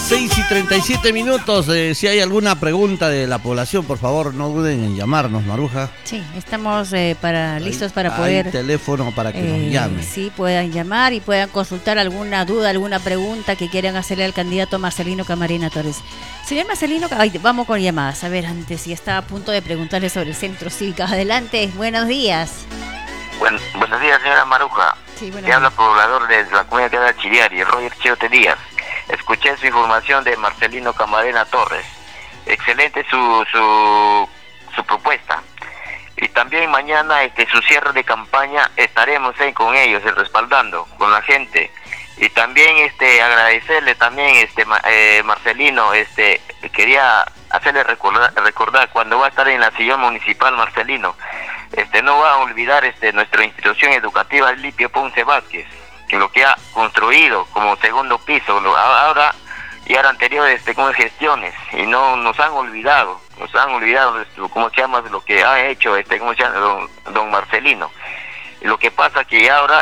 6:37. Si hay alguna pregunta de la población, por favor, no duden en llamarnos, Maruja. Sí, estamos listos para poder... Hay teléfono para que nos llamen. Sí, puedan llamar y puedan consultar alguna duda, alguna pregunta que quieran hacerle al candidato Marcelino Camarena Torres. Señor Marcelino, vamos con llamadas. A ver, antes, si está a punto de preguntarle sobre el Centro Cívico. Adelante, buenos días. Buenos días, señora Maruja. Sí, Le habla poblador de la comunidad de Chiriari, Roger Chiote Díaz. Escuché su información de Marcelino Camarena Torres. Excelente su propuesta. Y también mañana su cierre de campaña estaremos con ellos, respaldando con la gente. Y también agradecerle también Marcelino, quería hacerle recordar cuando va a estar en la sillón municipal Marcelino, no va a olvidar nuestra institución educativa Lipio Ponce Vázquez, que lo que ha construido como segundo piso ahora anteriores con gestiones, y no nos han olvidado cómo se llama lo que ha hecho cómo se llama don Marcelino. Y lo que pasa que ahora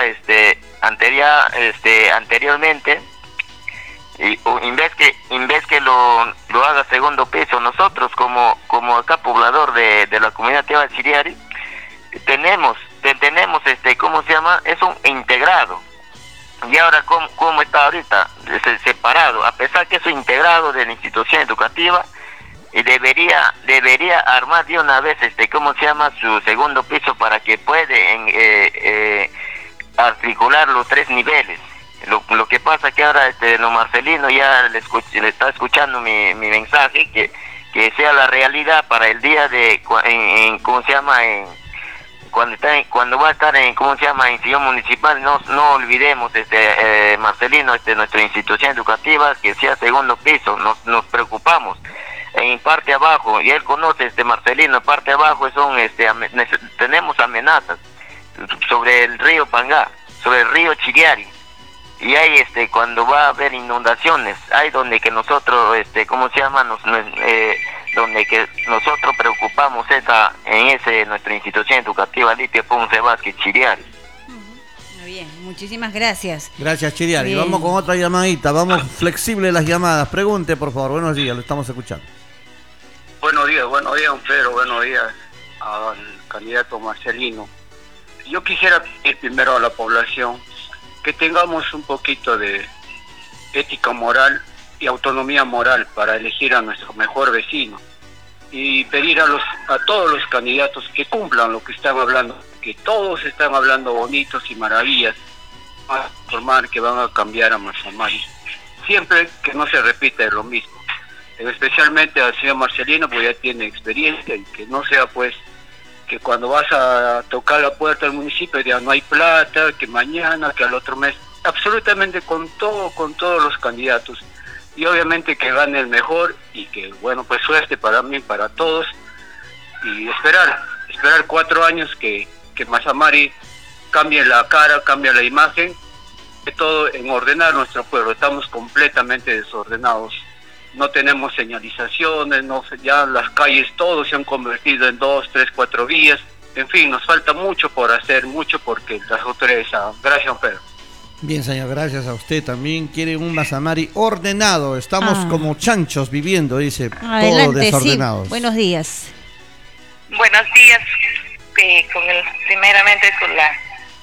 anteriormente, y en vez que lo haga segundo piso, nosotros como acá poblador de la comunidad de Chiriari tenemos cómo se llama, es un integrado. Y ahora cómo está ahorita separado, a pesar que es un integrado de la institución educativa, y debería armar de una vez cómo se llama su segundo piso para que puede articular los tres niveles. Lo que pasa que ahora don Marcelino ya le está escuchando mi mensaje, que sea la realidad para el día de cómo se llama cuando va a estar en sillón municipal. No olvidemos Marcelino, nuestra institución educativa, que sea segundo piso. Nos preocupamos en parte abajo, y él conoce Marcelino, en parte abajo tenemos amenazas sobre el río Pangá, sobre el río Chiriari, y hay cuando va a haber inundaciones, hay donde que nosotros donde que nosotros preocupamos nuestra institución educativa Lipio Ponce Vázquez Chiriari. Muy bien, muchísimas gracias. Gracias, Chiriari. Bien. Vamos con otra llamadita, vamos flexible las llamadas. Pregunte, por favor. Buenos días, lo estamos escuchando. Buenos días, don Pedro, buenos días al candidato Marcelino. Yo quisiera pedir primero a la población que tengamos un poquito de ética moral y autonomía moral para elegir a nuestro mejor vecino, y pedir a todos los candidatos que cumplan lo que están hablando, que todos están hablando bonitos y maravillas, a informar que van a cambiar a Marzamari, siempre que no se repita lo mismo. Especialmente al señor Marcelino, pues ya tiene experiencia, y que no sea pues que cuando vas a tocar la puerta del municipio ya no hay plata, que mañana, que al otro mes, absolutamente con todos los candidatos, y obviamente que gane el mejor, y que bueno, pues suerte para mí, para todos, y esperar 4 años que Marzamari cambie la cara, cambie la imagen, de todo en ordenar nuestro pueblo. Estamos completamente desordenados. No tenemos señalizaciones, ya las calles todos se han convertido en 2, 3, 4 vías. En fin, nos falta mucho por hacer, mucho porque las autoridades hagan. Gracias, don Pedro. Bien, señor, gracias a usted. También quiere un Marzamari ordenado. Estamos como chanchos viviendo, dice, adelante, todos desordenados. Sí. Buenos días. Buenos días, primeramente con la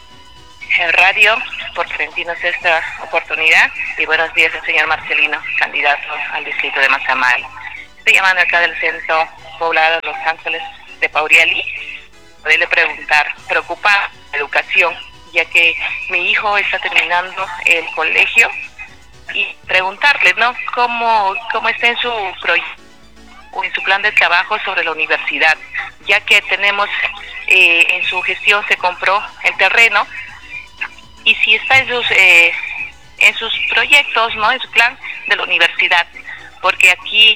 radio por permitirnos esta oportunidad, y buenos días al señor Marcelino, candidato al distrito de Marzamari. Estoy llamando acá del centro poblado de Los Ángeles de Pauriali. Poderle preguntar, preocupa la educación, ya que mi hijo está terminando el colegio, y preguntarle, ¿no?, cómo está en su proyecto o en su plan de trabajo sobre la universidad, ya que tenemos en su gestión se compró el terreno, y si está en sus proyectos, ¿no?, en su plan de la universidad, porque aquí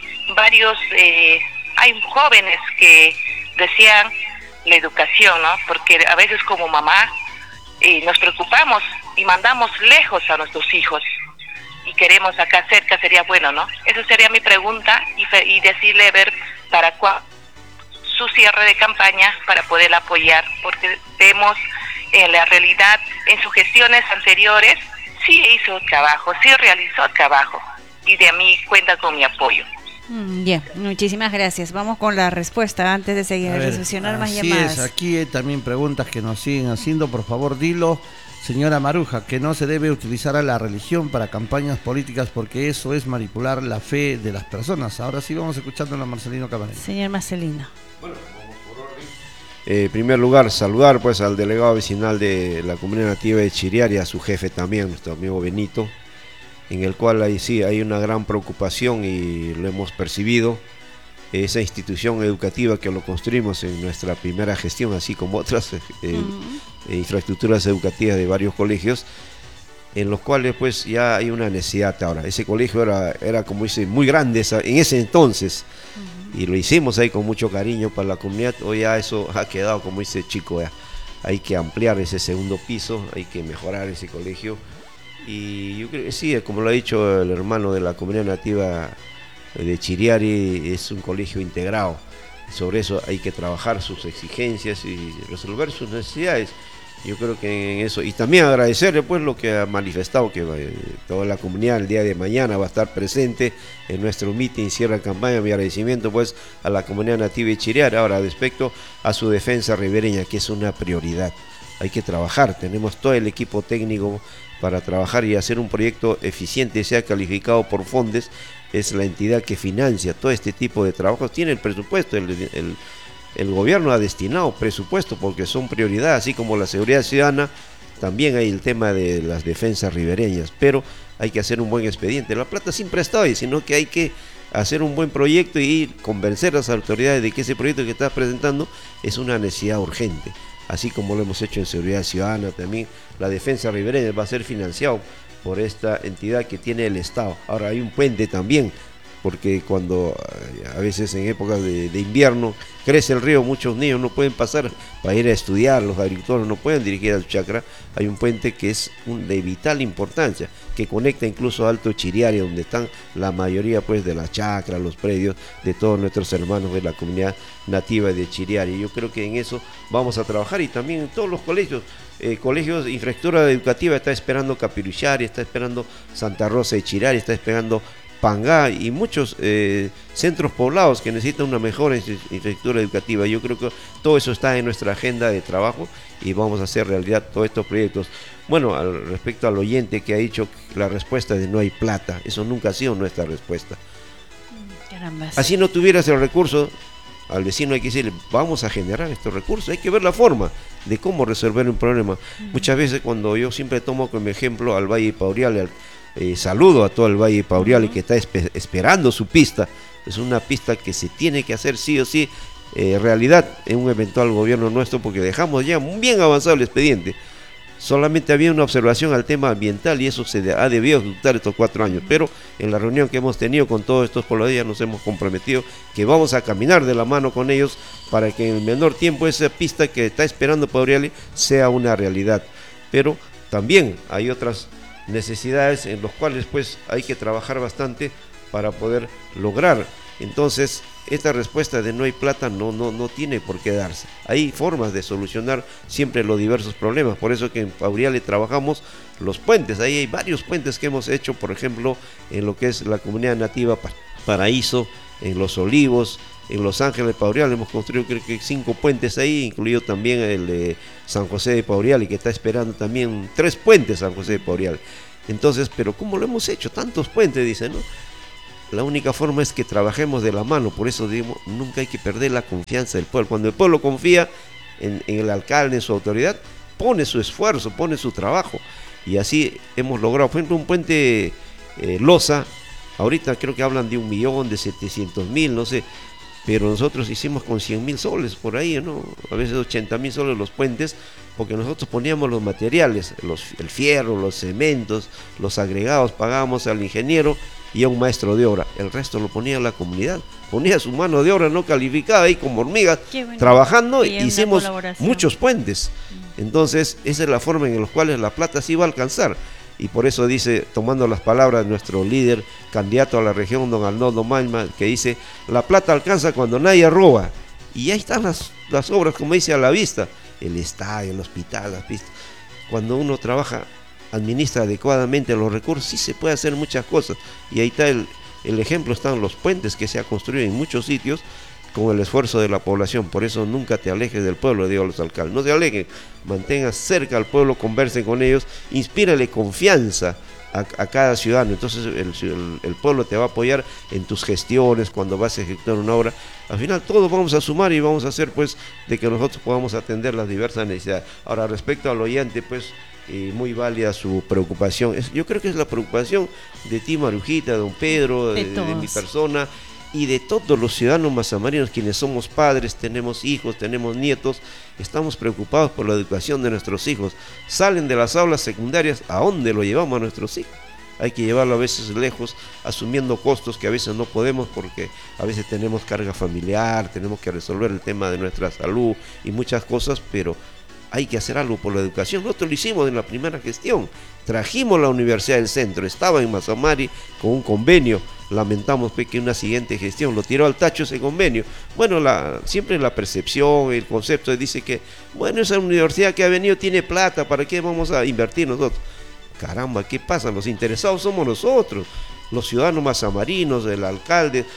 hay jóvenes que desean la educación, ¿no?, porque a veces como mamá nos preocupamos y mandamos lejos a nuestros hijos, y queremos acá cerca, sería bueno, ¿no? Esa sería mi pregunta, y decirle, a ver, para cuándo su cierre de campaña para poder apoyar, porque vemos en la realidad, en sus gestiones anteriores, sí hizo trabajo, sí realizó trabajo, y de mí cuenta con mi apoyo. Bien, muchísimas gracias. Vamos con la respuesta antes de seguir a recepcionar más llamadas. Así es, aquí hay también preguntas que nos siguen haciendo. Por favor, dilo, señora Maruja, que no se debe utilizar a la religión para campañas políticas porque eso es manipular la fe de las personas. Ahora sí vamos escuchando a Marcelino Camarena. Señor Marcelino. Bueno, vamos por orden. En primer lugar, saludar pues al delegado vecinal de la comunidad nativa de Chiriari, a su jefe también, nuestro amigo Benito, en el cual ahí sí hay una gran preocupación y lo hemos percibido. Esa institución educativa que lo construimos en nuestra primera gestión, así como otras infraestructuras educativas de varios colegios, en los cuales pues ya hay una necesidad ahora. Ese colegio era como dice, muy grande en ese entonces, y lo hicimos ahí con mucho cariño para la comunidad. Hoy ya eso ha quedado, como dice Chico, ya hay que ampliar ese segundo piso, hay que mejorar ese colegio. Y yo creo que sí, como lo ha dicho el hermano de la comunidad nativa de Chiriari, es un colegio integrado. Sobre eso hay que trabajar sus exigencias y resolver sus necesidades. Yo creo que en eso, y también agradecerle pues lo que ha manifestado, que toda la comunidad el día de mañana va a estar presente en nuestro meeting, cierre de campaña. Mi agradecimiento pues a la comunidad nativa de Chiriari. Ahora, respecto a su defensa ribereña, que es una prioridad, hay que trabajar, tenemos todo el equipo técnico para trabajar y hacer un proyecto eficiente, sea calificado por Fondes. Es la entidad que financia todo este tipo de trabajos, tiene el presupuesto, el gobierno ha destinado presupuesto porque son prioridades, así como la seguridad ciudadana. También hay el tema de las defensas ribereñas, pero hay que hacer un buen expediente. La plata siempre está ahí, sino que hay que hacer un buen proyecto y convencer a las autoridades de que ese proyecto que estás presentando es una necesidad urgente. Así como lo hemos hecho en seguridad ciudadana, también la defensa ribereña va a ser financiado por esta entidad que tiene el Estado. Ahora hay un puente también, porque cuando a veces en épocas de invierno crece el río, muchos niños no pueden pasar para ir a estudiar, los agricultores no pueden dirigir a su chacra. Hay un puente que es de vital importancia, que conecta incluso a Alto Chiriari, donde están la mayoría pues de las chacras, los predios de todos nuestros hermanos de la comunidad nativa de Chiriari. Yo creo que en eso vamos a trabajar, y también en todos los colegios. Colegios de infraestructura educativa está esperando Capiruchari, está esperando Santa Rosa de Chiriari, está esperando Pangá y muchos centros poblados que necesitan una mejor infraestructura educativa. Yo creo que todo eso está en nuestra agenda de trabajo y vamos a hacer realidad todos estos proyectos. Bueno, respecto al oyente que ha dicho la respuesta de no hay plata, eso nunca ha sido nuestra respuesta. Caramba. Así no tuvieras el recurso, al vecino hay que decirle, vamos a generar estos recursos, hay que ver la forma de cómo resolver un problema. Muchas veces cuando yo siempre tomo como ejemplo al Valle de Pauriale, saludo a todo el Valle de Pauriale que está esperando su pista. Es una pista que se tiene que hacer sí o sí realidad en un eventual gobierno nuestro, porque dejamos ya bien avanzado el expediente. Solamente había una observación al tema ambiental y eso se ha debido ejecutar estos 4 años, pero en la reunión que hemos tenido con todos estos pobladores nos hemos comprometido que vamos a caminar de la mano con ellos para que en el menor tiempo esa pista que está esperando Pauriale sea una realidad. Pero también hay otras necesidades en las cuales pues hay que trabajar bastante para poder lograr. Entonces esta respuesta de no hay plata no tiene por qué darse. Hay formas de solucionar siempre los diversos problemas. Por eso que en Pauriale trabajamos los puentes. Ahí hay varios puentes que hemos hecho, por ejemplo, en lo que es la comunidad nativa Paraíso, en Los Olivos, en Los Ángeles de Pauriale. Hemos construido creo que 5 puentes ahí, incluido también el de San José de Pauriale, que está esperando también 3 puentes San José de Pauriale. Entonces, pero ¿cómo lo hemos hecho? Tantos puentes, dicen, ¿no? La única forma es que trabajemos de la mano. Por eso digo, nunca hay que perder la confianza del pueblo. Cuando el pueblo confía en el alcalde, en su autoridad, pone su esfuerzo, pone su trabajo. Y así hemos logrado. Por ejemplo, un puente losa, ahorita creo que hablan de 1.700.000, no sé, pero nosotros hicimos con 100.000 soles por ahí, ¿no? A veces 80.000 soles los puentes, porque nosotros poníamos los materiales, el fierro, los cementos, los agregados, pagábamos al ingeniero y a un maestro de obra. El resto lo ponía la comunidad, ponía su mano de obra no calificada ahí como hormigas, trabajando, y hicimos muchos puentes. Entonces esa es la forma en la cual la plata sí va a alcanzar. Y por eso dice, tomando las palabras de nuestro líder, candidato a la región, don Arnoldo Malma, que dice, la plata alcanza cuando nadie roba. Y ahí están las obras, como dice, a la vista, el estadio, el hospital, las pistas. Cuando uno trabaja administra adecuadamente los recursos, sí se puede hacer muchas cosas. Y ahí está el ejemplo, están los puentes que se ha construido en muchos sitios con el esfuerzo de la población. Por eso nunca te alejes del pueblo, digo a los alcaldes, no se alejen, mantengan cerca al pueblo, conversen con ellos, inspírale confianza a cada ciudadano. Entonces el pueblo te va a apoyar en tus gestiones, cuando vas a ejecutar una obra. Al final todos vamos a sumar y vamos a hacer pues de que nosotros podamos atender las diversas necesidades. Ahora, respecto al oyente, pues muy válida su preocupación. Yo creo que es la preocupación de ti, Marujita, don Pedro, de mi persona y de todos los ciudadanos mazamarinos, quienes somos padres, tenemos hijos, tenemos nietos, estamos preocupados por la educación de nuestros hijos. Salen de las aulas secundarias, ¿a dónde lo llevamos a nuestros hijos? Hay que llevarlo a veces lejos, asumiendo costos que a veces no podemos, porque a veces tenemos carga familiar, tenemos que resolver el tema de nuestra salud y muchas cosas, pero hay que hacer algo por la educación. Nosotros lo hicimos en la primera gestión, trajimos la Universidad del Centro, estaba en Mazamari con un convenio. Lamentamos que una siguiente gestión lo tiró al tacho ese convenio. Bueno, siempre la percepción, el concepto dice que, bueno, esa universidad que ha venido tiene plata, ¿para qué vamos a invertir nosotros? Caramba, ¿qué pasa? Los interesados somos nosotros, los ciudadanos mazamarinos, el alcalde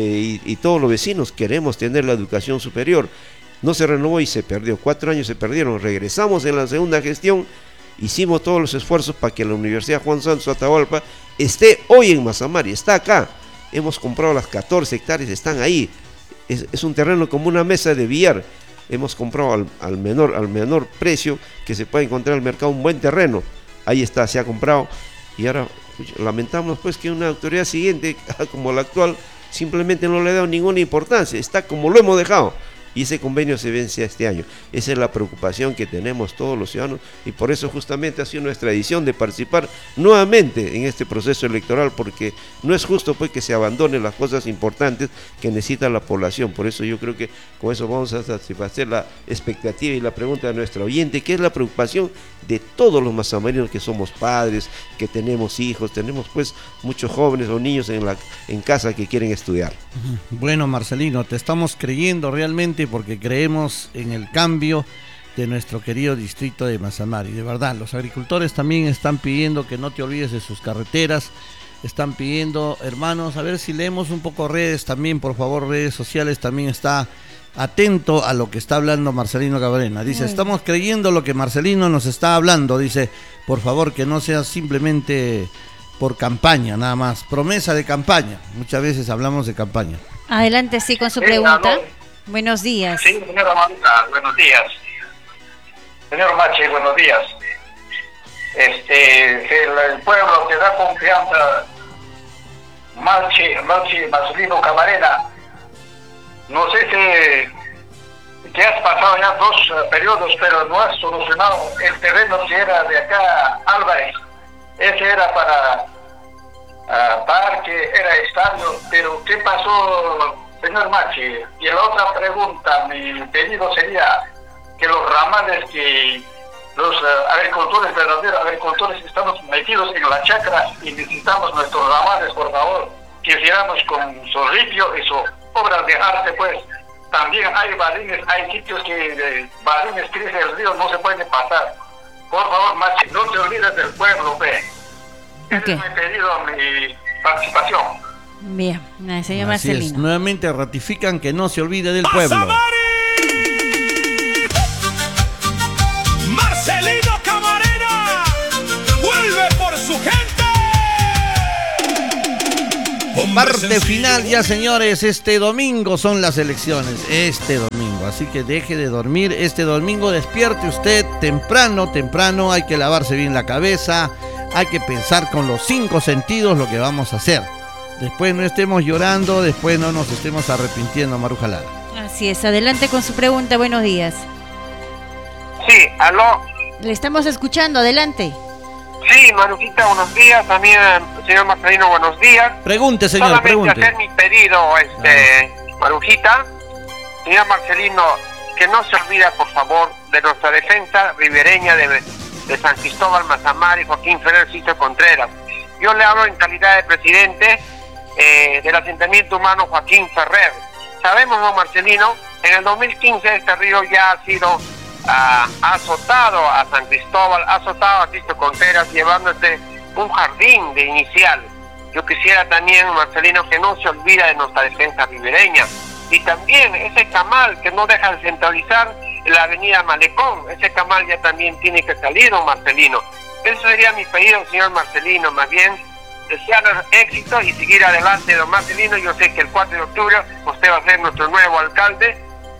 y todos los vecinos queremos tener la educación superior. No se renovó y se perdió, 4 años se perdieron. Regresamos en la segunda gestión, hicimos todos los esfuerzos para que la Universidad Juan Santos Atahualpa esté hoy en Mazamari, está acá. Hemos comprado las 14 hectáreas, están ahí. Es un terreno como una mesa de billar. Hemos comprado al menor precio que se puede encontrar en el mercado, un buen terreno. Ahí está, se ha comprado. Y ahora lamentamos pues que una autoridad siguiente, como la actual, simplemente no le ha dado ninguna importancia. Está como lo hemos dejado. Y ese convenio se vence este año. Esa es la preocupación que tenemos todos los ciudadanos, y por eso justamente ha sido nuestra decisión de participar nuevamente en este proceso electoral, porque no es justo pues que se abandonen las cosas importantes que necesita la población. Por eso yo creo que con eso vamos a satisfacer la expectativa y la pregunta de nuestro oyente, que es la preocupación de todos los mazamarinos que somos padres, que tenemos hijos, tenemos pues muchos jóvenes o niños en casa que quieren estudiar. Bueno, Marcelino, te estamos creyendo realmente, porque creemos en el cambio de nuestro querido distrito de Mazamari. De verdad, los agricultores también están pidiendo que no te olvides de sus carreteras, están pidiendo, hermanos, a ver si leemos un poco redes también, por favor, redes sociales, también está atento a lo que está hablando Marcelino Camarena. Dice, estamos creyendo lo que Marcelino nos está hablando, dice, por favor, que no sea simplemente por campaña, nada más, promesa de campaña, muchas veces hablamos de campaña. Adelante, sí, con su pregunta. Buenos días. Sí, señora Marta, buenos días. Señor Mache, buenos días. El pueblo te da confianza, Marcelino Camarena. No sé si te has pasado ya 2 periodos, pero no has solucionado el terreno que era de acá, Álvarez. Ese era para parque, era estadio, pero ¿qué pasó, señor Machi? Y la otra pregunta, mi pedido sería que los ramales que los agricultores, verdaderos agricultores, estamos metidos en la chacra y necesitamos nuestros ramales, por favor, que hiciéramos con Zorripio y sus obras de arte, pues. También hay balines, hay sitios que balines crece el río, no se puede pasar. Por favor, Machi, no te olvides del pueblo, ve. Okay. Ese es mi pedido, mi participación. Bien, señor Marcelino. Nuevamente ratifican que no se olvide del pueblo. Marcelino Camarena vuelve por su gente. Parte final ya, señores, este domingo son las elecciones, este domingo, así que deje de dormir, este domingo despierte usted temprano, hay que lavarse bien la cabeza, hay que pensar con los 5 sentidos lo que vamos a hacer. Después no estemos llorando, después no nos estemos arrepintiendo, Maruja Lara. Así es, adelante con su pregunta, buenos días. Sí, aló. Le estamos escuchando, adelante. Sí, Marujita, buenos días. También, señor Marcelino, buenos días. Pregunte, señor, solamente pregunte. Hacer mi pedido, Marujita. Señor Marcelino, que no se olvida, por favor, de nuestra defensa ribereña de San Cristóbal, Mazamari, Joaquín Ferrer, Cito Contreras. Yo le hablo en calidad de presidente del asentamiento humano Joaquín Ferrer. Sabemos, don Marcelino, en el 2015 este río ya ha sido ha azotado a San Cristóbal, ha azotado a Cristo Contreras, llevándose un jardín de inicial. Yo quisiera también, Marcelino, que no se olvida de nuestra defensa ribereña. Y también ese camal que no deja de centralizar la avenida Malecón, ese camal ya también tiene que salir, don Marcelino. Eso sería mi pedido, señor Marcelino, más bien desearle éxito y seguir adelante, don Marcelino. Yo sé que el 4 de octubre usted va a ser nuestro nuevo alcalde.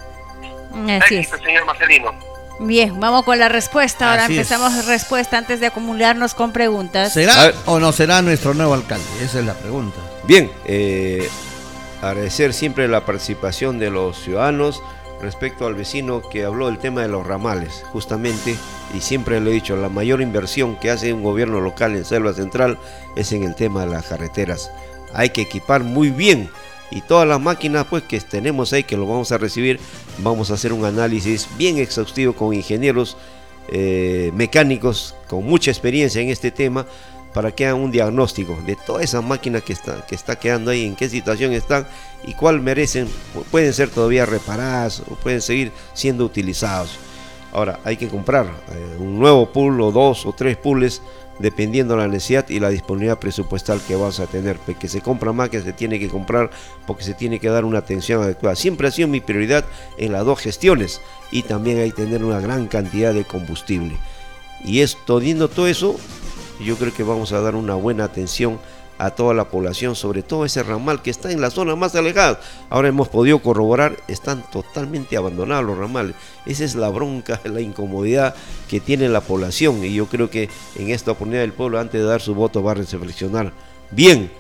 Así éxito, es. señor Marcelino. Bien, vamos con la respuesta. Ahora Así empezamos es. respuesta antes de acumularnos con preguntas. ¿Será o no será nuestro nuevo alcalde? Esa es la pregunta. Bien, agradecer siempre la participación de los ciudadanos respecto al vecino que habló del tema de los ramales, justamente, y siempre lo he dicho, la mayor inversión que hace un gobierno local en Selva Central es en el tema de las carreteras. Hay que equipar muy bien, y todas las máquinas pues que tenemos ahí, que lo vamos a recibir, vamos a hacer un análisis bien exhaustivo con ingenieros mecánicos con mucha experiencia en este tema, para que hagan un diagnóstico de todas esas máquinas que está quedando ahí, en qué situación están y cuál merecen, pueden ser todavía reparadas o pueden seguir siendo utilizados. Ahora hay que comprar un nuevo pool o 2 o 3 pools dependiendo de la necesidad y la disponibilidad presupuestal que vas a tener. Que se compra más, que se tiene que comprar, porque se tiene que dar una atención adecuada. Siempre ha sido mi prioridad en las dos gestiones, y también hay que tener una gran cantidad de combustible. Y viendo todo eso, yo creo que vamos a dar una buena atención a toda la población, sobre todo ese ramal que está en las zonas más alejadas. Ahora hemos podido corroborar, están totalmente abandonados los ramales. Esa es la bronca, la incomodidad que tiene la población, y yo creo que en esta oportunidad el pueblo, antes de dar su voto, va a reflexionar bien.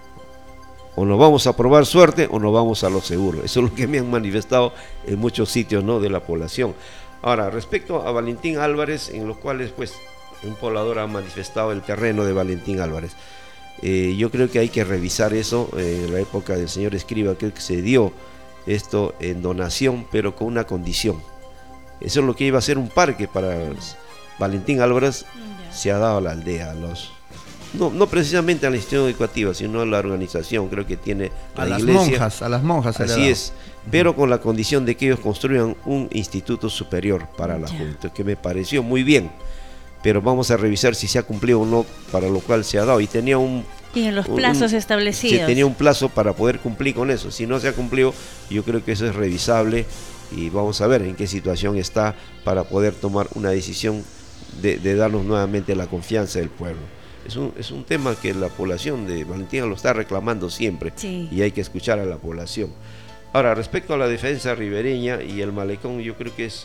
O nos vamos a probar suerte o nos vamos a lo seguro. Eso es lo que me han manifestado en muchos sitios, ¿no?, de la población. Ahora, respecto a Valentín Álvarez, en los cuales pues un poblador ha manifestado el terreno de Valentín Álvarez. Yo creo que hay que revisar eso. En la época del señor Escrivá, creo que se dio esto en donación, pero con una condición. Eso es lo que iba a ser un parque para Valentín Álvarez. Se ha dado a la aldea, no precisamente a la institución educativa, sino a la organización, creo que tiene A la las iglesia. monjas, a las monjas. se le ha Así dado. es, pero con la condición de que ellos construyan un instituto superior para la juventud, que me pareció muy bien. Pero vamos a revisar si se ha cumplido o no, para lo cual se ha dado. Y tenía Y en los plazos establecidos. Sí, tenía un plazo para poder cumplir con eso. Si no se ha cumplido, yo creo que eso es revisable, y vamos a ver en qué situación está para poder tomar una decisión de darnos nuevamente la confianza del pueblo. Es un tema que la población de Valentín lo está reclamando siempre, sí, y hay que escuchar a la población. Ahora, respecto a la defensa ribereña y el malecón, yo creo que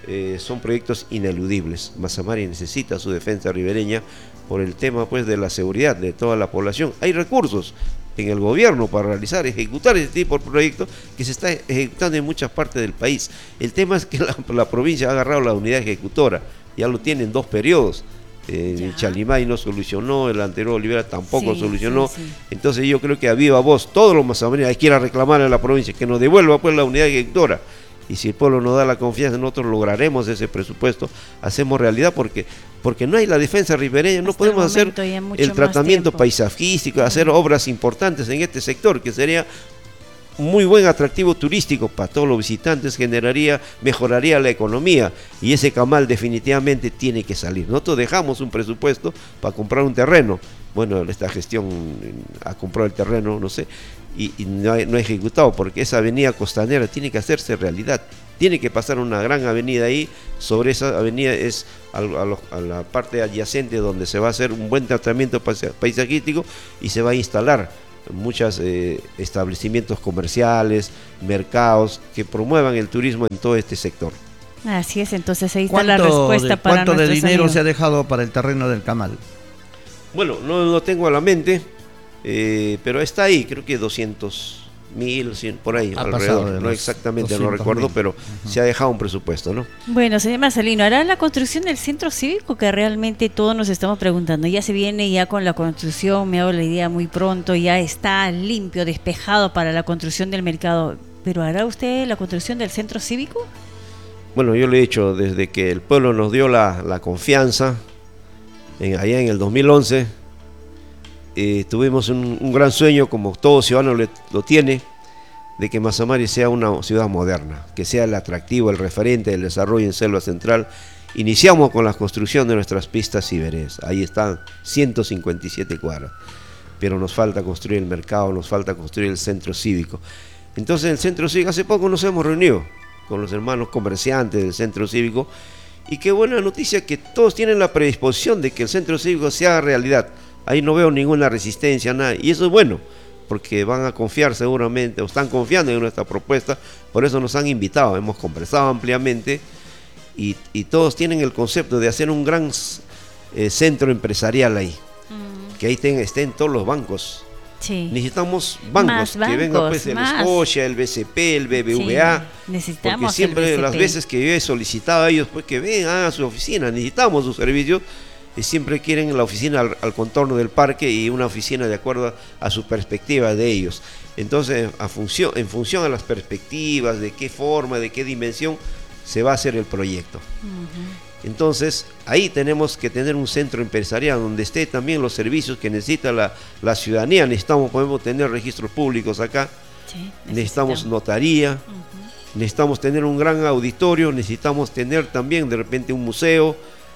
son proyectos ineludibles. Mazamari necesita su defensa ribereña por el tema pues de la seguridad de toda la población. Hay recursos en el gobierno para ejecutar este tipo de proyectos que se está ejecutando en muchas partes del país. El tema es que la provincia ha agarrado la unidad ejecutora, ya lo tiene en 2 periodos. El Chalimay no solucionó, el anterior Olivera tampoco solucionó. Entonces yo creo que a viva voz todos los mazamarinos hay que ir a reclamar a la provincia que nos devuelva pues la unidad ejecutora. Y si el pueblo nos da la confianza, nosotros lograremos ese presupuesto, hacemos realidad, porque no hay la defensa ribereña, no podemos hacer el tratamiento paisajístico, hacer obras importantes en este sector, que sería muy buen atractivo turístico para todos los visitantes, mejoraría la economía, y ese camal definitivamente tiene que salir. Nosotros dejamos un presupuesto para comprar un terreno. Bueno, esta gestión ha comprado el terreno, no sé, y no ha ejecutado, porque esa avenida costanera tiene que hacerse realidad. Tiene que pasar una gran avenida ahí. Sobre esa avenida es a la parte adyacente donde se va a hacer un buen tratamiento paisajístico, y se va a instalar muchos establecimientos comerciales, mercados que promuevan el turismo en todo este sector. Así es, entonces ahí está la respuesta para ¿Cuánto de dinero amigos? se ha dejado para el terreno del Camal? Bueno, no lo tengo a la mente, pero está ahí, creo que 200.000, 100, por ahí, alrededor. No exactamente, no recuerdo, pero se ha dejado un presupuesto, ¿no? Bueno, señor Marcelino, ¿hará la construcción del centro cívico, que realmente todos nos estamos preguntando? Ya se viene ya con la construcción, me hago la idea muy pronto, ya está limpio, despejado para la construcción del mercado, pero ¿hará usted la construcción del centro cívico? Bueno, yo le he dicho, desde que el pueblo nos dio la confianza, allá en el 2011, tuvimos un gran sueño, como todo ciudadano lo tiene, de que Mazamari sea una ciudad moderna, que sea el atractivo, el referente del desarrollo en Selva Central. Iniciamos con la construcción de nuestras pistas y veredas. Ahí están 157 cuadras. Pero nos falta construir el mercado, nos falta construir el centro cívico. Entonces el centro cívico, hace poco nos hemos reunido con los hermanos comerciantes del centro cívico, y qué buena noticia que todos tienen la predisposición de que el centro cívico se haga realidad. Ahí no veo ninguna resistencia, nada, y eso es bueno, porque van a confiar seguramente, o están confiando en nuestra propuesta, por eso nos han invitado, hemos conversado ampliamente, y todos tienen el concepto de hacer un gran centro empresarial ahí, que ahí estén todos los bancos. Sí. Necesitamos bancos, que venga pues el Scotia, el BCP, el BBVA, sí, necesitamos, porque siempre las veces que yo he solicitado a ellos pues que vengan a su oficina, necesitamos sus servicios, y siempre quieren la oficina al contorno del parque y una oficina de acuerdo a su perspectiva de ellos. Entonces, en función a las perspectivas, de qué forma, de qué dimensión se va a hacer el proyecto. Entonces, ahí tenemos que tener un centro empresarial donde esté también los servicios que necesita la ciudadanía. Podemos tener registros públicos acá, sí, necesitamos notaría, necesitamos tener un gran auditorio, necesitamos tener también de repente un museo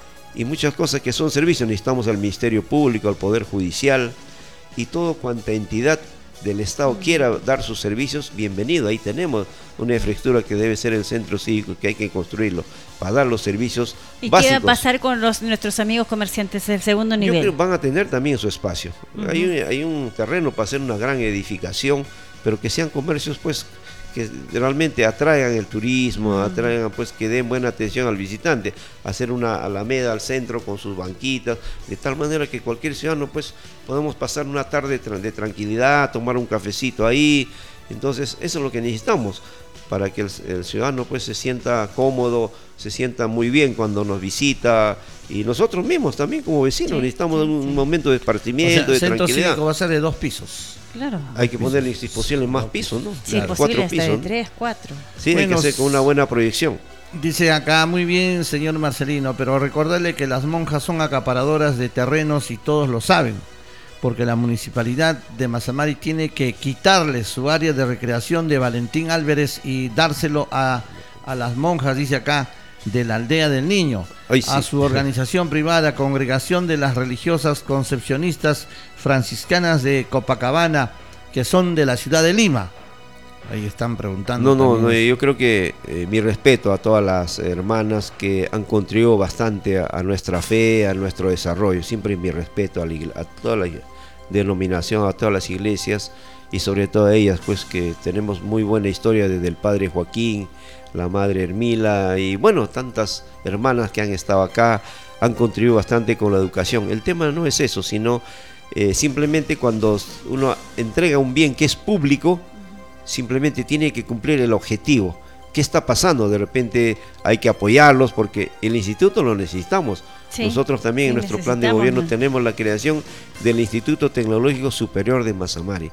y muchas cosas que son servicios. Necesitamos al Ministerio Público, al Poder Judicial y todo cuanta entidad del Estado quiera dar sus servicios, bienvenido. Ahí tenemos una infraestructura que debe ser el centro cívico, que hay que construirlo para dar los servicios básicos. ¿Y qué va a pasar con nuestros amigos comerciantes del segundo nivel? Yo creo que van a tener también su espacio. Hay un terreno para hacer una gran edificación, pero que sean comercios pues que realmente atraigan el turismo, atraigan pues que den buena atención al visitante, hacer una alameda al centro con sus banquitas, de tal manera que cualquier ciudadano pues podemos pasar una tarde de tranquilidad, tomar un cafecito ahí. Entonces eso es lo que necesitamos para que el ciudadano pues se sienta cómodo, se sienta muy bien cuando nos visita, y nosotros mismos también como vecinos necesitamos un momento de esparcimiento, de tranquilidad. El centro cívico va a ser de 2 pisos. Claro. Hay que ponerle disposición en más pisos, ¿no? Sí, claro. 4 pisos. De 3, 4. Sí, hay que hacer con una buena proyección. Dice acá, muy bien, señor Marcelino, pero recordarle que las monjas son acaparadoras de terrenos y todos lo saben, porque la municipalidad de Mazamari tiene que quitarle su área de recreación de Valentín Álvarez y dárselo a las monjas, dice acá, de la Aldea del Niño, a su organización privada, Congregación de las Religiosas Concepcionistas Franciscanas de Copacabana, que son de la ciudad de Lima. Ahí están preguntando. No, yo creo que mi respeto a todas las hermanas que han contribuido bastante a nuestra fe, a nuestro desarrollo. Siempre mi respeto a toda la denominación, a todas las iglesias, y sobre todo a ellas, pues que tenemos muy buena historia desde el padre Joaquín, la madre Hermila y bueno, tantas hermanas que han estado acá, han contribuido bastante con la educación. El tema no es eso, sino simplemente cuando uno entrega un bien que es público, simplemente tiene que cumplir el objetivo. ¿Qué está pasando? De repente hay que apoyarlos porque el instituto lo necesitamos. Sí, nosotros también en nuestro plan de gobierno tenemos la creación del Instituto Tecnológico Superior de Mazamari.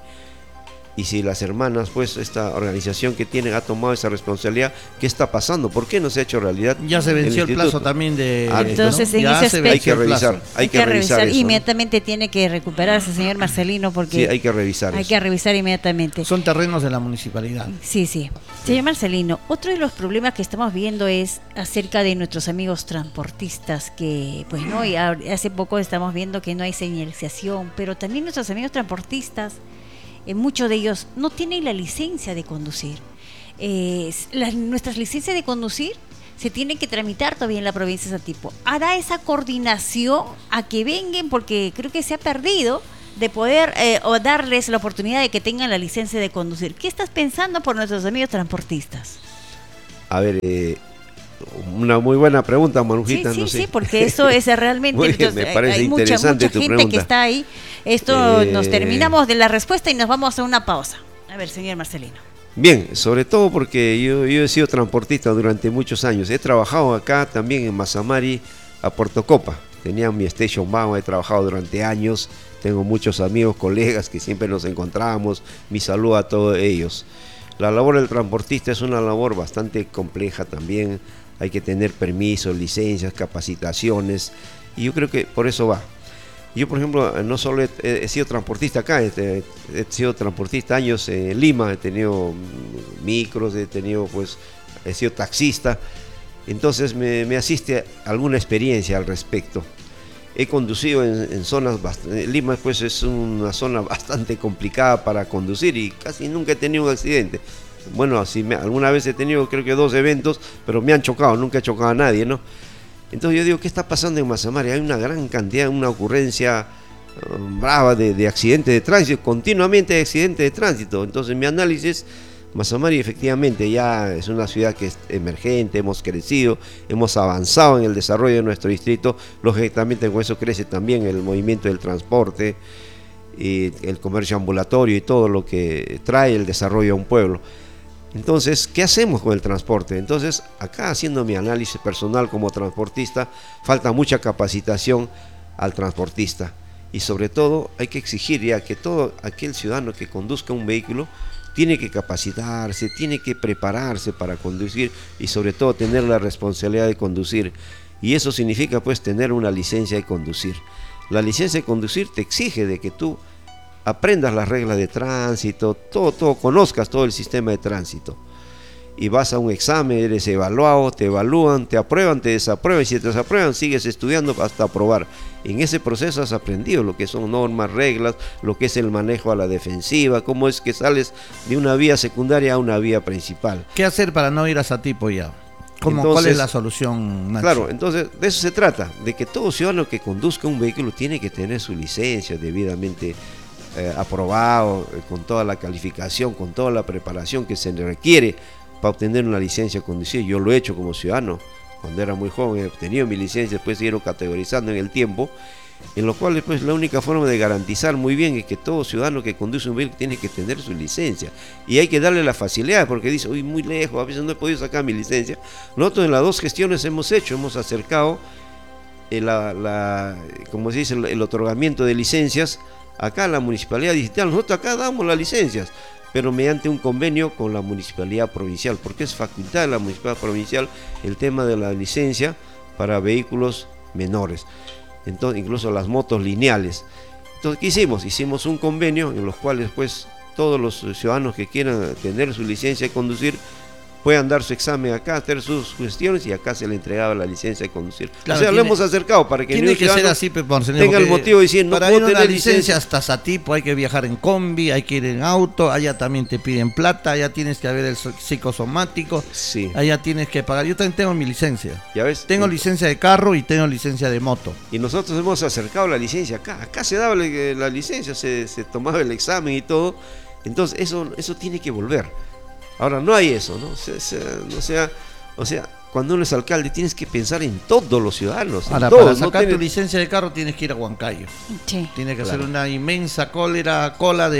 Y si las hermanas, pues esta organización que tienen ha tomado esa responsabilidad, ¿qué está pasando? ¿Por qué no se ha hecho realidad? Ya se venció el plazo también de... Entonces, en ese aspecto, hay que revisar. Hay que revisar eso, inmediatamente, ¿no? Tiene que recuperarse, señor Marcelino, porque... Sí, hay que revisar Hay que revisar inmediatamente. Son terrenos de la municipalidad. Sí. Señor Marcelino, otro de los problemas que estamos viendo es acerca de nuestros amigos transportistas, que, pues, no, y hace poco estamos viendo que no hay señalización, pero también nuestros amigos transportistas, muchos de ellos no tienen la licencia de conducir. Nuestras licencias de conducir se tienen que tramitar todavía en la provincia de Satipo. ¿Hará esa coordinación a que vengan? Porque creo que se ha perdido de poder o darles la oportunidad de que tengan la licencia de conducir. ¿Qué estás pensando por nuestros amigos transportistas? A ver, una muy buena pregunta, Marujita. Sí, porque eso es realmente... Entonces, me parece interesante mucha tu gente pregunta. Que está ahí. Esto nos terminamos de la respuesta y nos vamos a una pausa. A ver, señor Marcelino. Bien, sobre todo porque yo he sido transportista durante muchos años. He trabajado acá también en Mazamari, a Puerto Copa. Tenía mi station wagon, he trabajado durante años. Tengo muchos amigos, colegas que siempre nos encontramos. Mi saludo a todos ellos. La labor del transportista es una labor bastante compleja también. Hay que tener permisos, licencias, capacitaciones, y yo creo que por eso va. Yo, por ejemplo, no solo he sido transportista acá, he sido transportista años en Lima, he tenido micros, he sido taxista, entonces me asiste alguna experiencia al respecto. He conducido en zonas, Lima pues es una zona bastante complicada para conducir y casi nunca he tenido un accidente. Bueno, alguna vez he tenido creo que 2 eventos, pero me han chocado, nunca he chocado a nadie, ¿no? Entonces yo digo, ¿qué está pasando en Mazamari? Hay una gran cantidad, una ocurrencia brava de accidentes de tránsito, continuamente hay accidentes de tránsito. Entonces mi análisis, Mazamari efectivamente ya es una ciudad que es emergente, hemos crecido, hemos avanzado en el desarrollo de nuestro distrito, lógicamente con eso crece también el movimiento del transporte, y el comercio ambulatorio y todo lo que trae el desarrollo a un pueblo. Entonces, ¿qué hacemos con el transporte? Entonces, acá haciendo mi análisis personal como transportista, falta mucha capacitación al transportista y sobre todo hay que exigir ya que todo aquel ciudadano que conduzca un vehículo tiene que capacitarse, tiene que prepararse para conducir y sobre todo tener la responsabilidad de conducir, y eso significa pues tener una licencia de conducir. La licencia de conducir te exige de que tú aprendas las reglas de tránsito, todo, conozcas todo el sistema de tránsito. Y vas a un examen, eres evaluado, te evalúan, te aprueban, te desaprueban, y si te desaprueban sigues estudiando hasta aprobar. En ese proceso has aprendido lo que son normas, reglas, lo que es el manejo a la defensiva, cómo es que sales de una vía secundaria a una vía principal. ¿Qué hacer para no ir a Satipo ya? ¿Cuál es la solución, Nacho? Claro, entonces de eso se trata, de que todo ciudadano que conduzca un vehículo tiene que tener su licencia debidamente aprobado, con toda la calificación, con toda la preparación que se le requiere para obtener una licencia de conducir. Yo lo he hecho como ciudadano, cuando era muy joven he obtenido mi licencia, después se ido categorizando en el tiempo, en lo cual pues la única forma de garantizar muy bien es que todo ciudadano que conduce un vehículo tiene que tener su licencia, y hay que darle la facilidad, porque dice, uy, muy lejos, a veces no he podido sacar mi licencia. Nosotros en las 2 gestiones hemos acercado como se dice, el otorgamiento de licencias acá a la Municipalidad Distrital. Nosotros acá damos las licencias, pero mediante un convenio con la Municipalidad Provincial, porque es facultad de la Municipalidad Provincial el tema de la licencia para vehículos menores, entonces incluso las motos lineales. Entonces, ¿qué hicimos? Hicimos un convenio en los cuales pues todos los ciudadanos que quieran tener su licencia de conducir puedan dar su examen acá, hacer sus cuestiones, y acá se le entregaba la licencia de conducir. Claro, o sea, lo hemos acercado para que tiene que ser así, Marcelino, tenga el motivo de decir, no para puedo ir a tener una licencia hasta Satipo hay que viajar en combi, hay que ir en auto, allá también te piden plata, allá tienes que haber el psicosomático, sí, allá tienes que pagar. Yo también tengo mi licencia. ¿Ya ves? Tengo licencia de carro y tengo licencia de moto. Y nosotros hemos acercado la licencia acá se daba la licencia, se tomaba el examen y todo. Entonces eso tiene que volver. Ahora no hay eso, ¿no? O sea, cuando uno es alcalde tienes que pensar en todos los ciudadanos. Ahora, todos, para sacar tu licencia de carro tienes que ir a Huancayo. Sí. Tienes que hacer una inmensa cólera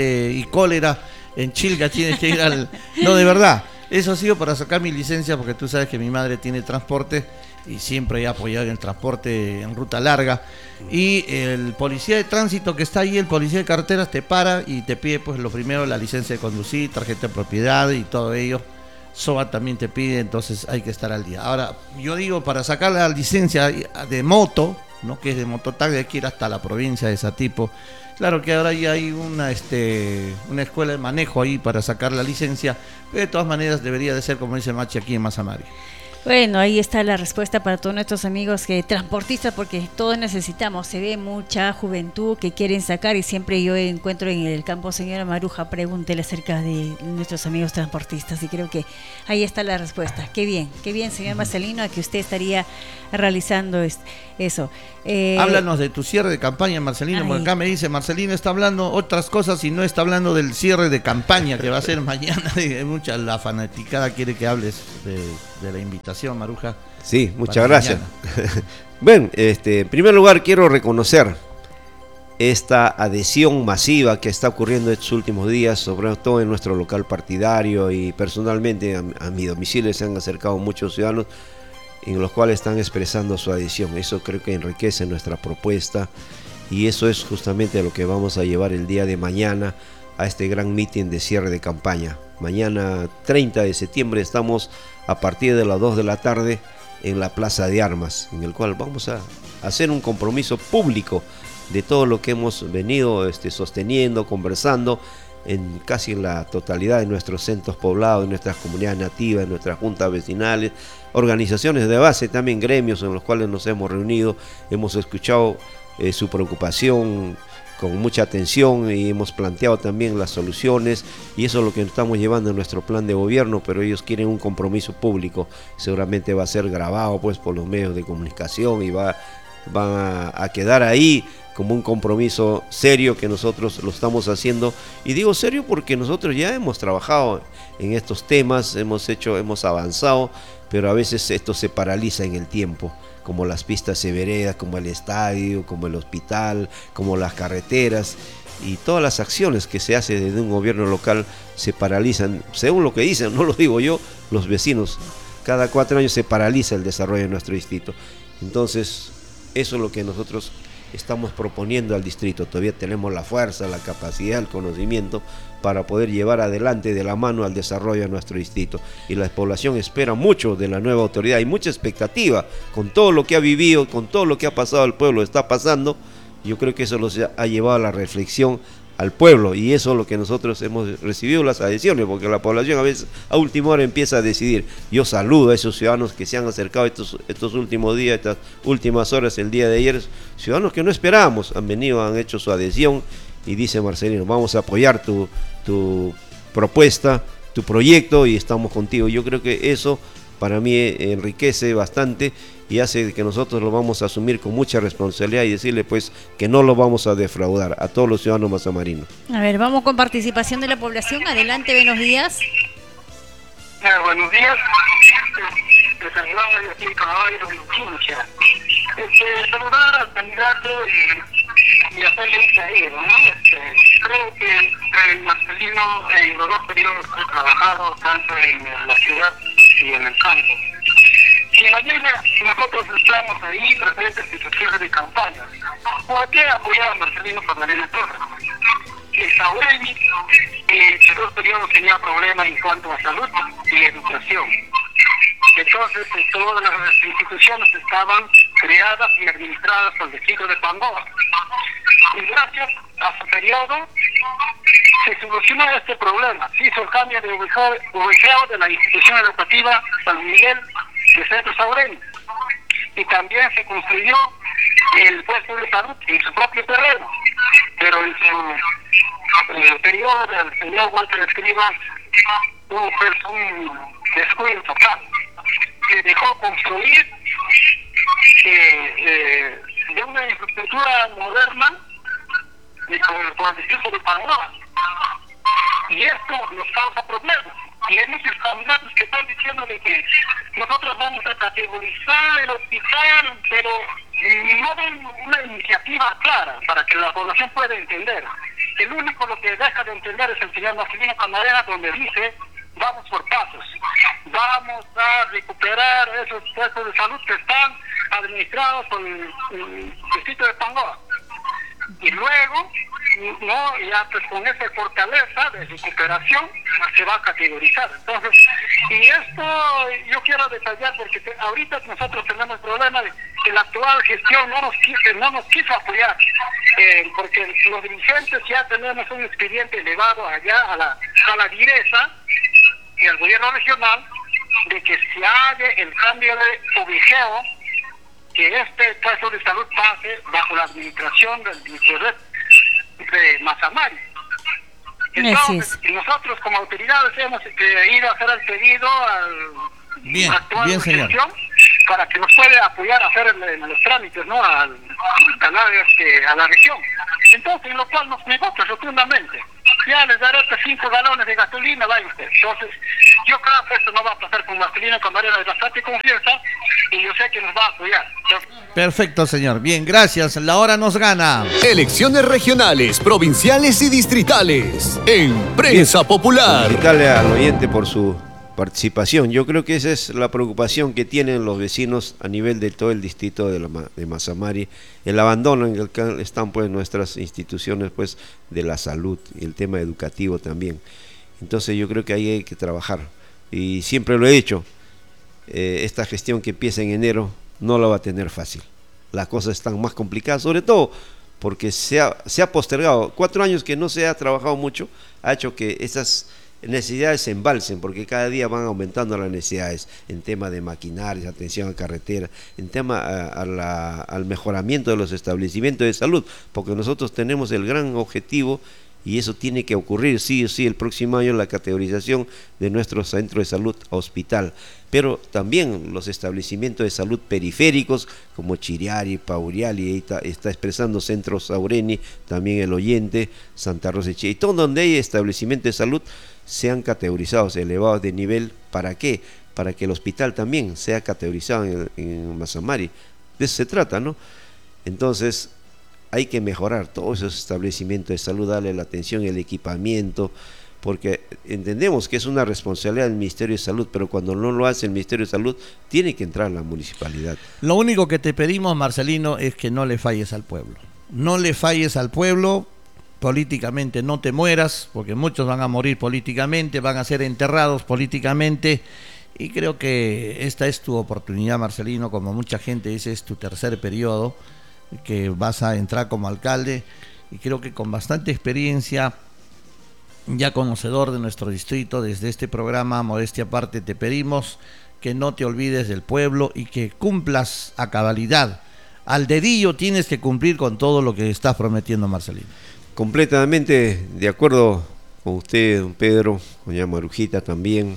en Chilca, tienes que ir al... No, de verdad, eso ha sido para sacar mi licencia, porque tú sabes que mi madre tiene transporte y siempre he apoyado en el transporte en ruta larga, y el policía de tránsito que está ahí, el policía de carreteras, te para y te pide pues lo primero, la licencia de conducir, tarjeta de propiedad y todo ello. SOA también te pide, entonces hay que estar al día. Ahora, yo digo, para sacar la licencia de moto, ¿no?, que es de mototaxi, hay que ir hasta la provincia de Satipo. Claro que ahora ya hay una escuela de manejo ahí para sacar la licencia, pero de todas maneras debería de ser, como dice Machi, aquí en Mazamari. Bueno, ahí está la respuesta para todos nuestros amigos transportistas, porque todos necesitamos, se ve mucha juventud que quieren sacar, y siempre yo encuentro en el campo, señora Maruja, pregúntele acerca de nuestros amigos transportistas, y creo que ahí está la respuesta. Qué bien, señor Marcelino, que usted estaría realizando eso. Háblanos de tu cierre de campaña, Marcelino, porque acá me dice, Marcelino está hablando otras cosas y no está hablando del cierre de campaña que va a ser mañana. La fanaticada quiere que hables de la invitación, Maruja. Sí, muchas gracias. Bueno, en primer lugar quiero reconocer esta adhesión masiva que está ocurriendo estos últimos días, sobre todo en nuestro local partidario, y personalmente a mi domicilio se han acercado muchos ciudadanos en los cuales están expresando su adhesión. Eso creo que enriquece nuestra propuesta, y eso es justamente lo que vamos a llevar el día de mañana a este gran mitin de cierre de campaña. Mañana 30 de septiembre estamos a partir de las 2 de la tarde en la Plaza de Armas, en el cual vamos a hacer un compromiso público de todo lo que hemos venido sosteniendo, conversando en casi la totalidad de nuestros centros poblados, de nuestras comunidades nativas, de nuestras juntas vecinales, organizaciones de base, también gremios en los cuales nos hemos reunido, hemos escuchado su preocupación con mucha atención y hemos planteado también las soluciones, y eso es lo que estamos llevando en nuestro plan de gobierno, pero ellos quieren un compromiso público, seguramente va a ser grabado pues por los medios de comunicación y va a quedar ahí como un compromiso serio que nosotros lo estamos haciendo. Y digo serio porque nosotros ya hemos trabajado en estos temas, hemos avanzado, pero a veces esto se paraliza en el tiempo, como las pistas de vereda, como el estadio, como el hospital, como las carreteras, y todas las acciones que se hacen desde un gobierno local se paralizan, según lo que dicen, no lo digo yo, los vecinos. Cada 4 años se paraliza el desarrollo de nuestro distrito. Entonces, eso es lo que nosotros estamos proponiendo al distrito. Todavía tenemos la fuerza, la capacidad, el conocimiento para poder llevar adelante de la mano al desarrollo de nuestro distrito. Y la población espera mucho de la nueva autoridad, hay mucha expectativa con todo lo que ha vivido, con todo lo que ha pasado al pueblo, está pasando. Yo creo que eso los ha llevado a la reflexión al pueblo, y eso es lo que nosotros hemos recibido las adhesiones, porque la población a veces a última hora empieza a decidir. Yo saludo a esos ciudadanos que se han acercado estos últimos días, estas últimas horas, el día de ayer, ciudadanos que no esperábamos, han venido, han hecho su adhesión, y dice Marcelino, vamos a apoyar tu propuesta, tu proyecto, y estamos contigo. Yo creo que eso para mí enriquece bastante y hace que nosotros lo vamos a asumir con mucha responsabilidad y decirle pues que no lo vamos a defraudar a todos los ciudadanos mazamarinos. A ver, vamos con participación de la población. Adelante, buenos días. Buenos días. Les saludamos aquí en Caballo, en Chincha. Saludar al candidato y hacerle un saído, ¿no? Creo que el Marcelino en los 2 periodos ha trabajado tanto en la ciudad y en el campo. Y en la Biblia nosotros estamos ahí presentes en situaciones de campaña. ¿Por qué apoyar a Marcelino Marina Torres? El Saureni en 2 periodos tenía problemas en cuanto a salud y educación. Entonces todas las instituciones estaban creadas y administradas por el distrito de Pangoa. Y gracias a su periodo se solucionó este problema. Se hizo el cambio de ubicado de la institución educativa San Miguel de Centro Saureni. Y también se construyó el puesto de salud en su propio terreno. Pero en el periodo del señor Walter Escrivá hubo un descuido total. Se dejó construir de una infraestructura moderna con el distrito de Panamá. Y esto nos causa problemas. Y hay muchos candidatos que están diciendo de que nosotros vamos a categorizar el hospital, pero no ven una iniciativa clara para que la población pueda entender. El único lo que deja de entender es el señor Marcelino Camarena, donde dice vamos por pasos, vamos a recuperar esos puestos de salud que están administrados por el distrito de Pangoa. Y luego, no, ya pues con esa fortaleza de recuperación se va a categorizar. Entonces, y esto yo quiero detallar porque ahorita nosotros tenemos el problema de que la actual gestión no nos quiso apoyar, porque los dirigentes ya tenemos un expediente elevado allá a la direza y al gobierno regional de que se haga el cambio de ubicado, que este puesto de salud pase bajo la administración del distrito de Mazamari. Entonces, nosotros como autoridades hemos ido a hacer el pedido al actual gestión para que nos pueda apoyar a hacer los trámites, ¿no? a la región. Entonces, en lo cual nos negó rotundamente. Ya les daré 5 galones de gasolina, vaya usted. Entonces, yo creo que esto no va a pasar con Marcelino Camarena, de bastante confianza, y yo sé que nos va a apoyar. Perfecto, señor. Bien, gracias. La hora nos gana. Elecciones regionales, provinciales y distritales en Prensa Popular. Felicitarle al oyente por su participación. Yo creo que esa es la preocupación que tienen los vecinos a nivel de todo el distrito de Mazamari, el abandono en el que están pues nuestras instituciones pues de la salud y el tema educativo también. Entonces yo creo que ahí hay que trabajar, y siempre lo he dicho, esta gestión que empieza en enero no la va a tener fácil. Las cosas están más complicadas, sobre todo porque se ha postergado. 4 años que no se ha trabajado mucho, ha hecho que esas necesidades se embalsen, porque cada día van aumentando las necesidades en tema de maquinarias, atención a carretera, en tema al mejoramiento de los establecimientos de salud, porque nosotros tenemos el gran objetivo, y eso tiene que ocurrir sí o sí el próximo año, la categorización de nuestro centro de salud a hospital, pero también los establecimientos de salud periféricos como Chiriari, Pauriali, está expresando Centro Saureni, también el Oyente, Santa Rosa de Chile, y todo donde hay establecimientos de salud sean categorizados, elevados de nivel. ¿Para qué? Para que el hospital también sea categorizado en Mazamari. De eso se trata, ¿no? Entonces hay que mejorar todos esos establecimientos de salud, darle la atención, el equipamiento, porque entendemos que es una responsabilidad del Ministerio de Salud, pero cuando no lo hace el Ministerio de Salud, tiene que entrar la municipalidad. Lo único que te pedimos, Marcelino, es que no le falles al pueblo. No le falles al pueblo. Políticamente no te mueras, porque muchos van a morir políticamente, van a ser enterrados políticamente, y creo que esta es tu oportunidad, Marcelino. Como mucha gente dice, es tu tercer periodo que vas a entrar como alcalde, y creo que con bastante experiencia, ya conocedor de nuestro distrito, desde este programa, modestia aparte, te pedimos que no te olvides del pueblo y que cumplas a cabalidad. Al dedillo tienes que cumplir con todo lo que estás prometiendo, Marcelino. Completamente de acuerdo con usted, don Pedro, con doña Marujita también,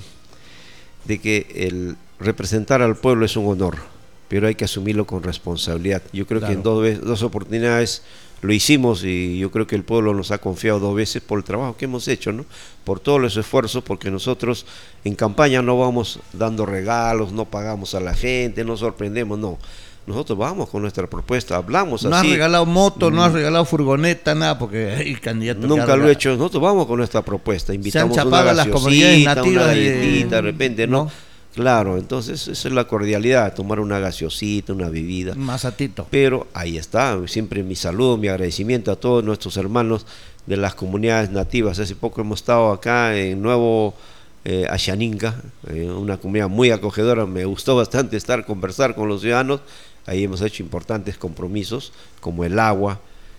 de que el representar al pueblo es un honor, pero hay que asumirlo con responsabilidad. Yo creo que en dos oportunidades lo hicimos, y yo creo que el pueblo nos ha confiado 2 veces por el trabajo que hemos hecho, ¿no? Por todos los esfuerzos, porque nosotros en campaña no vamos dando regalos, no pagamos a la gente, no sorprendemos, no. Nosotros vamos con nuestra propuesta, hablamos no así. No has regalado moto, no has regalado furgoneta, nada, porque el candidato... Nunca lo he hecho. Nosotros vamos con nuestra propuesta. Invitamos una gaseosita, una galletita, de repente, ¿no? Claro, entonces esa es la cordialidad, tomar una gaseosita, una bebida. Un masatito. Pero ahí está, siempre mi saludo, mi agradecimiento a todos nuestros hermanos de las comunidades nativas. Hace poco hemos estado acá en Nuevo Ashaninka, una comunidad muy acogedora. Me gustó bastante conversar con los ciudadanos. Ahí hemos hecho importantes compromisos, como el agua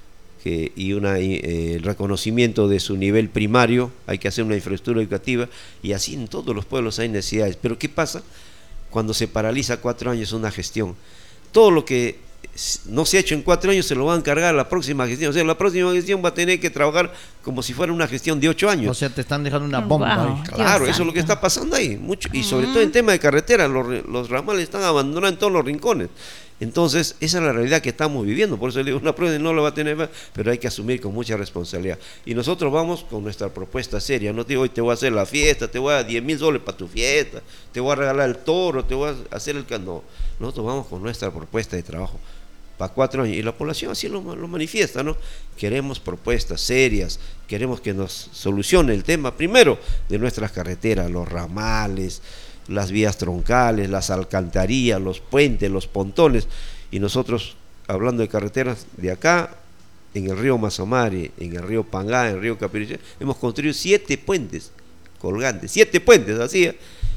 y el reconocimiento de su nivel primario. Hay que hacer una infraestructura educativa, y así en todos los pueblos hay necesidades. Pero ¿qué pasa cuando se paraliza 4 años una gestión? Todo lo que no se ha hecho en 4 años se lo va a encargar a la próxima gestión. O sea, la próxima gestión va a tener que trabajar como si fuera una gestión de 8 años. O sea, te están dejando una bomba. Wow, claro, eso es lo que está pasando ahí. Mucho, y sobre todo en tema de carretera, los ramales están abandonados en todos los rincones. Entonces, esa es la realidad que estamos viviendo. Por eso le digo, una prueba no la va a tener, pero hay que asumir con mucha responsabilidad. Y nosotros vamos con nuestra propuesta seria. No te digo, hoy te voy a hacer la fiesta, te voy a dar 10.000 soles para tu fiesta, te voy a regalar el toro, te voy a hacer el... No, nosotros vamos con nuestra propuesta de trabajo para 4 años, y la población así lo manifiesta, ¿no? Queremos propuestas serias, queremos que nos solucione el tema, primero, de nuestras carreteras, los ramales, las vías troncales, las alcantarillas, los puentes, los pontones. Y nosotros, hablando de carreteras, de acá, en el río Mazamari, en el río Pangá, en el río Capiriche, hemos construido 7 puentes colgantes, 7 puentes, así.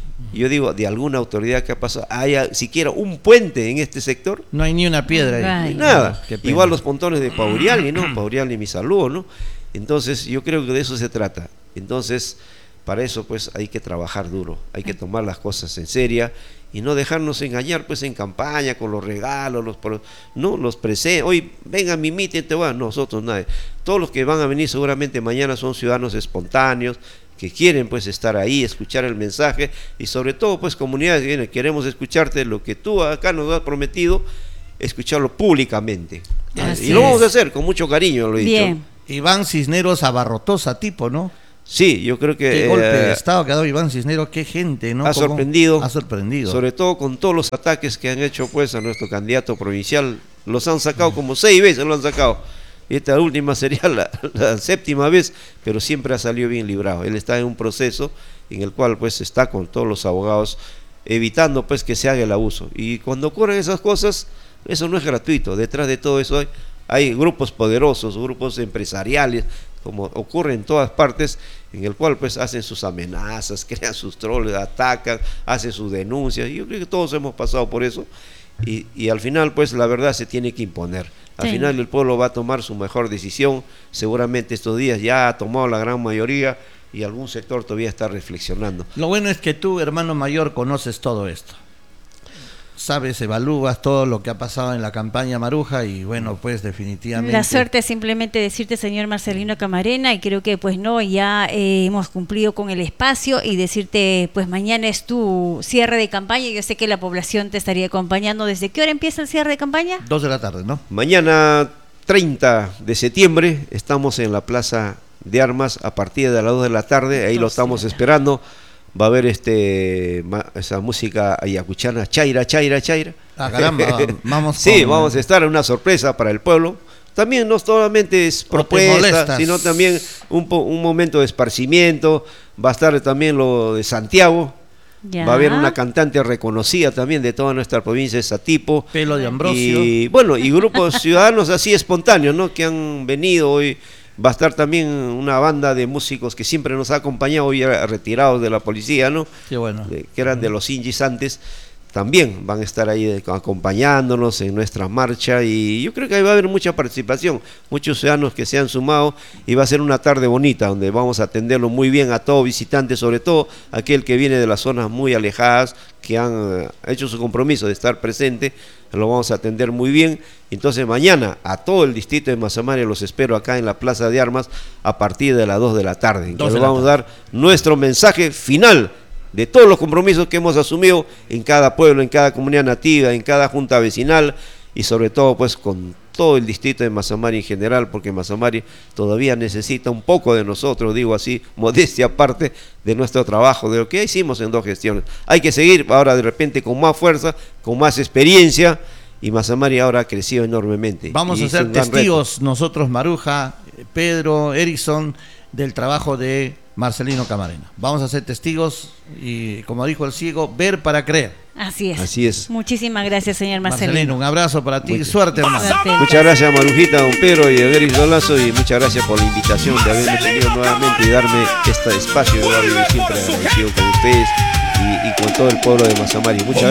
Y yo digo, de alguna autoridad que ha pasado, haya siquiera un puente en este sector. No hay ni una piedra ahí. Nada. Igual los pontones de Pauriali, ¿no? Pauriali, mi saludo, ¿no? Entonces, yo creo que de eso se trata. Entonces, para eso, pues, hay que trabajar duro, hay que tomar las cosas en serio y no dejarnos engañar, pues, en campaña con los regalos, los presentes. Hoy, venga mi mitin, te voy a... Nosotros, nadie. Todos los que van a venir seguramente mañana son ciudadanos espontáneos, que quieren pues estar ahí, escuchar el mensaje, y sobre todo pues comunidades que queremos escucharte lo que tú acá nos has prometido, escucharlo públicamente. Y lo vamos a hacer con mucho cariño, lo he dicho. Iván Cisneros abarrotosa tipo, ¿no? Sí, yo creo que... Qué golpe de estado que ha dado Iván Cisneros, qué gente, ¿no? Ha sorprendido. Ha sorprendido. Sobre todo con todos los ataques que han hecho pues a nuestro candidato provincial. Los han sacado como 6 veces, lo han sacado. Y esta última sería la 7ª vez, pero siempre ha salido bien librado. Él está en un proceso en el cual pues está con todos los abogados evitando pues que se haga el abuso. Y cuando ocurren esas cosas, eso no es gratuito. Detrás de todo eso hay grupos poderosos, grupos empresariales, como ocurre en todas partes, en el cual pues hacen sus amenazas, crean sus troles, atacan, hacen sus denuncias. Y yo creo que todos hemos pasado por eso. Y al final pues la verdad se tiene que imponer. Al Sí. final el pueblo va a tomar su mejor decisión. Seguramente estos días ya ha tomado la gran mayoría y algún sector todavía está reflexionando. Lo bueno es que tú, hermano mayor, conoces todo esto. Sabes, evalúas todo lo que ha pasado en la campaña Maruja y bueno, pues definitivamente... La suerte es simplemente decirte, señor Marcelino Camarena, y creo que pues no, ya hemos cumplido con el espacio, y decirte, pues mañana es tu cierre de campaña. Yo sé que la población te estaría acompañando. ¿Desde qué hora empieza el cierre de campaña? 2 de la tarde, ¿no? Mañana 30 de septiembre estamos en la Plaza de Armas a partir de las 2 de la tarde, ahí lo estamos esperando. Va a haber esa música ayacuchana, chaira, chaira, chaira. Ah, caramba, vamos Sí, con- vamos a estar en una sorpresa para el pueblo. También no solamente es propuesta, molestas. sino también un momento de esparcimiento. Va a estar también lo de Santiago. Ya. Va a haber una cantante reconocida también de toda nuestra provincia, Satipo. Pelo de Ambrosio. Y bueno, y grupos ciudadanos así espontáneos, ¿no? Que han venido hoy. Va a estar también una banda de músicos que siempre nos ha acompañado, hoy ya retirados de la policía, ¿no? Qué bueno. Que eran de los Ingis antes. También van a estar ahí acompañándonos en nuestra marcha, y yo creo que ahí va a haber mucha participación, muchos ciudadanos que se han sumado, y va a ser una tarde bonita donde vamos a atenderlo muy bien a todo visitante, sobre todo aquel que viene de las zonas muy alejadas, que han hecho su compromiso de estar presente. Lo vamos a atender muy bien. Entonces mañana a todo el distrito de Mazamari los espero acá en la Plaza de Armas a partir de las 2 de la tarde, en que 2 de les la vamos a dar nuestro mensaje final de todos los compromisos que hemos asumido en cada pueblo, en cada comunidad nativa, en cada junta vecinal, y sobre todo pues con todo el distrito de Mazamari en general, porque Mazamari todavía necesita un poco de nosotros, digo así, modestia aparte, de nuestro trabajo, de lo que hicimos en 2 gestiones. Hay que seguir ahora de repente con más fuerza, con más experiencia, y Mazamari ahora ha crecido enormemente. Vamos Y a es ser un gran reto. testigos nosotros, Maruja, Pedro, Erickson, del trabajo de Marcelino Camarena. Vamos a ser testigos y, como dijo el ciego, ver para creer. Así es. Así es. Muchísimas gracias, señor Marcelino, Marcelino. un abrazo para ti. Muchas- Suerte, hermano. Suerte. Muchas gracias, Marujita, don Pedro y don Eric Dolazo, y muchas gracias por la invitación de haberme tenido nuevamente y darme este espacio. Yo voy a vivir siempre agradecido con ustedes y con todo el pueblo de Mazamari. Muchas gracias.